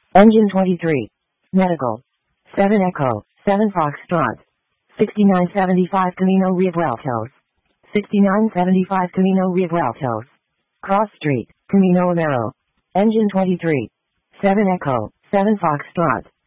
Engine 23. Medical. 7 Echo, 7 Foxtrot. 6975 Camino Revueltos. 6975 Camino Revueltos. Cross Street, Camino Amaro. Engine 23. 7 Echo, 7 Foxtrot.